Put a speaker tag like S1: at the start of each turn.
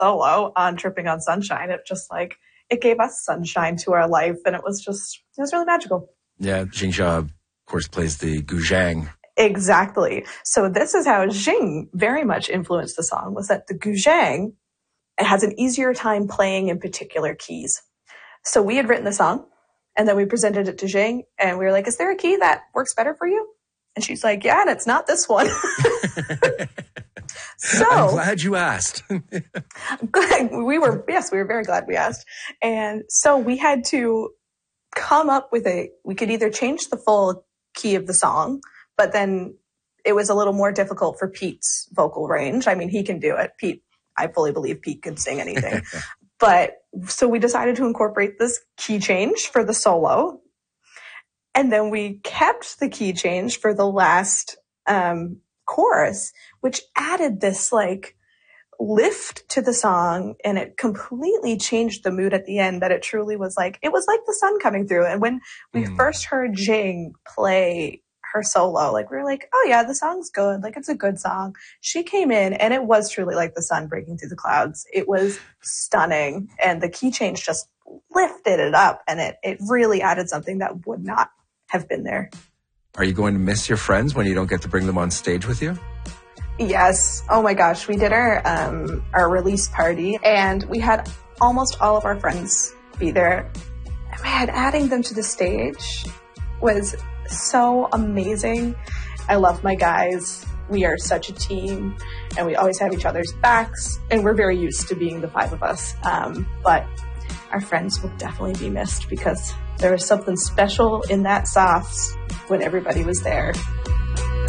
S1: solo on Tripping on Sunshine. It gave us sunshine to our life, and it was really magical.
S2: Yeah, Jingjia, of course, plays the guzheng.
S1: Exactly. So this is how Jing very much influenced the song, was that the guzheng, it has an easier time playing in particular keys. So we had written the song, and then we presented it to Jing, and we were like, is there a key that works better for you? And she's like, yeah, and it's not this one. So
S2: I'm glad you asked.
S1: we were very glad we asked. And so we had to come up with we could either change the full key of the song, but then it was a little more difficult for Pete's vocal range. I mean, he can do it. Pete, I fully believe Pete could sing anything. But so we decided to incorporate this key change for the solo. And then we kept the key change for the last chorus, which added this like lift to the song, and it completely changed the mood at the end, that it truly was like, it was like the sun coming through. And when we first heard Jing play her solo, like we were like, oh yeah, the song's good. Like it's a good song. She came in and it was truly like the sun breaking through the clouds. It was stunning. And the key change just lifted it up, and it really added something that would not have been there.
S2: Are you going to miss your friends when you don't get to bring them on stage with you?
S1: Yes. Oh my gosh. We did our release party, and we had almost all of our friends be there. And man, adding them to the stage was so amazing. I love my guys. We are such a team, and we always have each other's backs, and we're very used to being the five of us. But our friends will definitely be missed, because there was something special in that Softs when everybody was there.